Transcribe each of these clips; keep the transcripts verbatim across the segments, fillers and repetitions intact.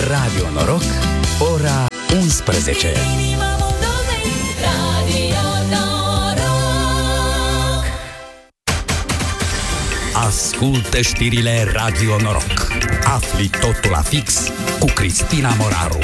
Radio Noroc, ora unsprezece. Ascultă știrile Radio Noroc. Afli totul la fix cu Cristina Moraru.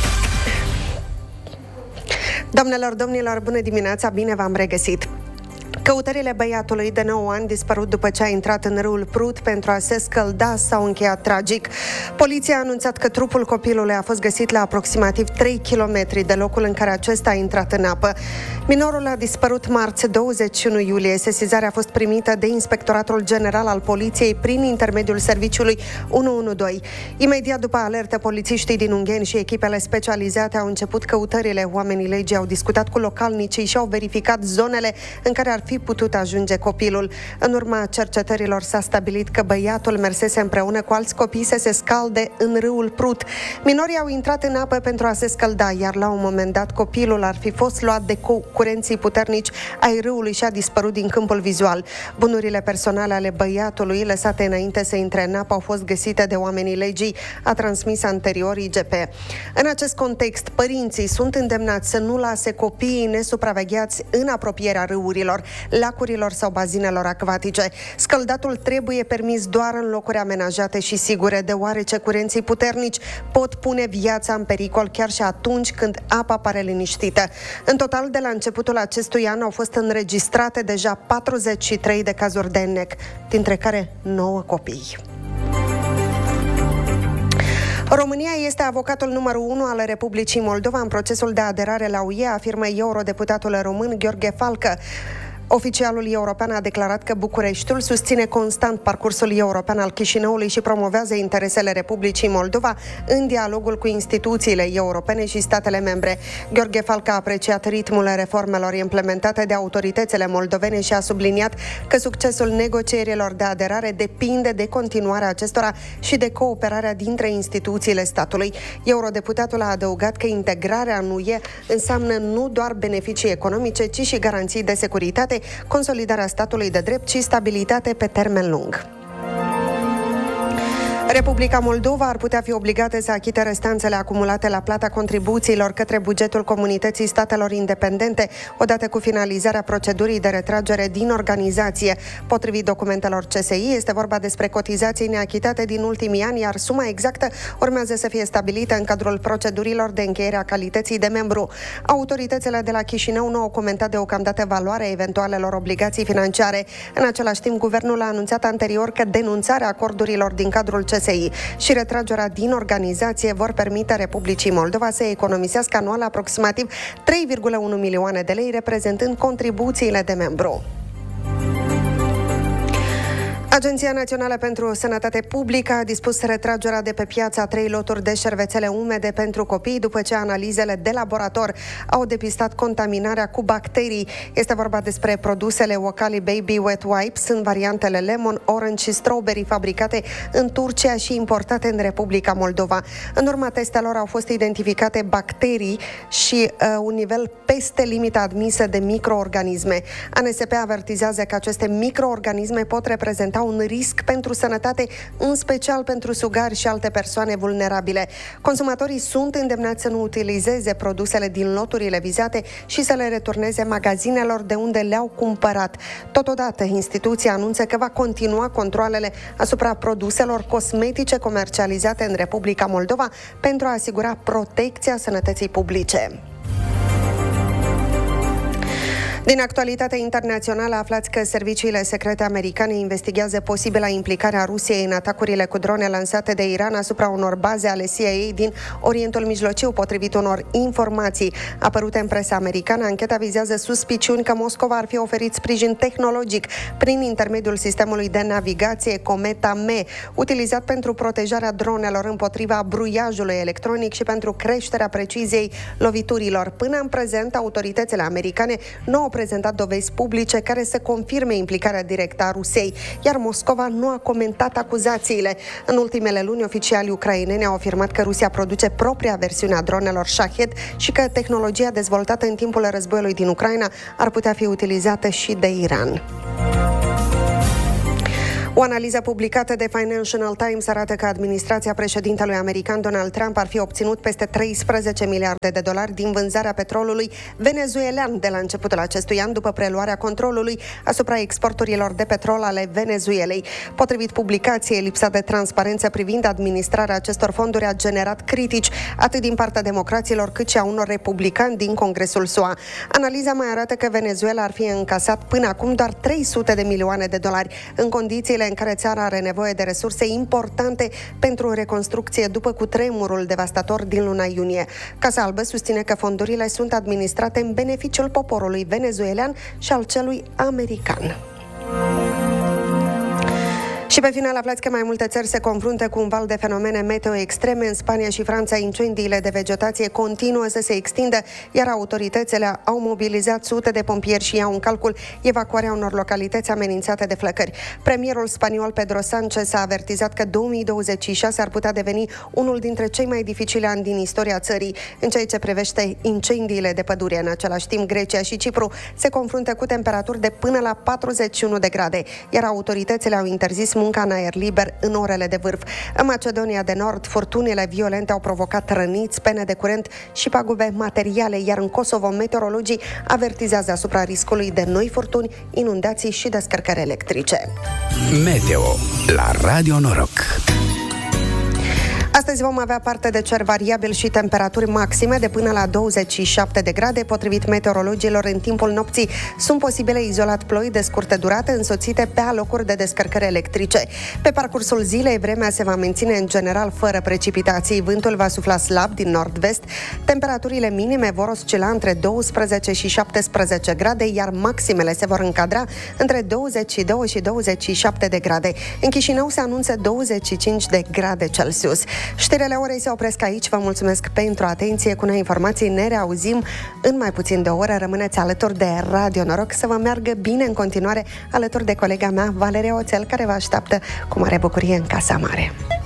Doamnelor, domnilor, bună dimineața, bine v-am regăsit! Căutările băiatului de nouă ani dispărut după ce a intrat în râul Prut pentru a se scălda s-au încheiat tragic. Poliția a anunțat că trupul copilului a fost găsit la aproximativ trei kilometri de locul în care acesta a intrat în apă. Minorul a dispărut marți douăzeci și unu iulie. Sesizarea a fost primită de Inspectoratul General al Poliției prin intermediul serviciului unu unu doi. Imediat după alertă, polițiștii din Ungheni și echipele specializate au început căutările. Oamenii legii au discutat cu localnicii și au verificat zonele în care ar fi putut ajunge copilul. În urma cercetărilor s-a stabilit că băiatul mersese împreună cu alți copii să se scalde în râul Prut. Minorii au intrat în apă pentru a se scălda, iar la un moment dat copilul ar fi fost luat de curenții puternici ai râului și a dispărut din câmpul vizual. Bunurile personale ale băiatului, lăsate înainte să intre în apă, au fost găsite de oamenii legii, a transmis anterior I G P. În acest context, părinții sunt îndemnați să nu lase copiii nesupravegheați în apropierea râurilor, lacurilor sau bazinelor acvatice. Scăldatul trebuie permis doar în locuri amenajate și sigure, deoarece curenții puternici pot pune viața în pericol chiar și atunci când apa pare liniștită. În total, de la începutul acestui an au fost înregistrate deja patruzeci și trei de cazuri de N E C, dintre care nouă copii. România este avocatul numărul unu al Republicii Moldova în procesul de aderare la U E, afirmă eurodeputatul român Gheorghe Falcă. Oficialul european a declarat că Bucureștiul susține constant parcursul european al Chișinăului și promovează interesele Republicii Moldova în dialogul cu instituțiile europene și statele membre. Gheorghe Falcă a apreciat ritmul reformelor implementate de autoritățile moldovene și a subliniat că succesul negocierilor de aderare depinde de continuarea acestora și de cooperarea dintre instituțiile statului. Eurodeputatul a adăugat că integrarea în U E înseamnă nu doar beneficii economice, ci și garanții de securitate, consolidarea statului de drept și stabilitate pe termen lung. Republica Moldova ar putea fi obligată să achite restanțele acumulate la plata contribuțiilor către bugetul Comunității Statelor Independente, odată cu finalizarea procedurii de retragere din organizație. Potrivit documentelor C S I, este vorba despre cotizații neachitate din ultimii ani, iar suma exactă urmează să fie stabilită în cadrul procedurilor de încheiere a calității de membru. Autoritățile de la Chișinău nu au comentat deocamdată valoarea eventualelor obligații financiare. În același timp, guvernul a anunțat anterior că denunțarea acordurilor din cadrul C S I și retragerea din organizație vor permite Republicii Moldova să economisească anual aproximativ trei virgulă unu milioane de lei, reprezentând contribuțiile de membru. Agenția Națională pentru Sănătate Publică a dispus retragerea de pe piață a trei loturi de șervețele umede pentru copii după ce analizele de laborator au depistat contaminarea cu bacterii. Este vorba despre produsele Ocali Baby Wet Wipes în variantele lemon, orange și strawberry, fabricate în Turcia și importate în Republica Moldova. În urma testelor au fost identificate bacterii și uh, un nivel peste limita admisă de microorganisme. A N S P avertizează că aceste microorganisme pot reprezenta un risc pentru sănătate, în special pentru sugari și alte persoane vulnerabile. Consumatorii sunt îndemnați să nu utilizeze produsele din loturile vizate și să le returneze magazinelor de unde le-au cumpărat. Totodată, instituția anunță că va continua controalele asupra produselor cosmetice comercializate în Republica Moldova pentru a asigura protecția sănătății publice. Din actualitatea internațională aflați că serviciile secrete americane investigează posibila implicare a Rusiei în atacurile cu drone lansate de Iran asupra unor baze ale C I A din Orientul Mijlociu, potrivit unor informații apărute în presa americană. Ancheta vizează suspiciuni că Moscova ar fi oferit sprijin tehnologic prin intermediul sistemului de navigație Cometa M, utilizat pentru protejarea dronelor împotriva bruiajului electronic și pentru creșterea preciziei loviturilor. Până în prezent, autoritățile americane nu au prezentat dovezi publice care să confirme implicarea directă a Rusiei, iar Moscova nu a comentat acuzațiile. În ultimele luni, oficialii ucraineni au afirmat că Rusia produce propria versiune a dronelor Shahed și că tehnologia dezvoltată în timpul războiului din Ucraina ar putea fi utilizată și de Iran. O analiză publicată de Financial Times arată că administrația președintelui american Donald Trump ar fi obținut peste treisprezece miliarde de dolari din vânzarea petrolului venezuelan de la începutul acestui an, după preluarea controlului asupra exporturilor de petrol ale Venezuelei. Potrivit publicației, lipsa de transparență privind administrarea acestor fonduri a generat critici atât din partea democraților cât și a unor republicani din Congresul S U A. Analiza mai arată că Venezuela ar fi încasat până acum doar trei sute de milioane de dolari, în condițiile în care țara are nevoie de resurse importante pentru reconstrucție după cutremurul devastator din luna iunie. Casa Albă susține că fondurile sunt administrate în beneficiul poporului venezuelan și al celui american. Și pe final aflați că mai multe țări se confruntă cu un val de fenomene meteo extreme. În Spania și Franța, incendiile de vegetație continuă să se extindă, iar autoritățile au mobilizat sute de pompieri și iau în calcul evacuarea unor localități amenințate de flăcări. Premierul spaniol Pedro Sánchez a avertizat că două mii douăzeci și șase ar putea deveni unul dintre cei mai dificili ani din istoria țării în ceea ce privește incendiile de pădure. În același timp, Grecia și Cipru se confruntă cu temperaturi de până la patruzeci și unu de grade, iar autoritățile au interzis munca în aer liber în orele de vârf. În Macedonia de Nord, furtunile violente au provocat răniți, pene de curent și pagube materiale, iar în Kosovo, meteorologii avertizează asupra riscului de noi furtuni, inundații și descărcări electrice. Meteo la Radio Noroc. Astăzi vom avea parte de cer variabil și temperaturi maxime de până la douăzeci și șapte de grade. Potrivit meteorologilor, în timpul nopții sunt posibile izolat ploi de scurtă durată, însoțite pe alocuri de descărcări electrice. Pe parcursul zilei, vremea se va menține în general fără precipitații. Vântul va sufla slab din nord-vest. Temperaturile minime vor oscila între douăsprezece și șaptesprezece grade, iar maximele se vor încadra între douăzeci și doi și douăzeci și șapte de grade. În Chișinău se anunță douăzeci și cinci de grade Celsius. Știrile orei se opresc aici. Vă mulțumesc pentru atenție. Cu noi informații ne reauzim în mai puțin de o oră. Rămâneți alături de Radio Noroc. Să vă meargă bine în continuare alături de colega mea, Valeria Oțel, care vă așteaptă cu mare bucurie în Casa Mare.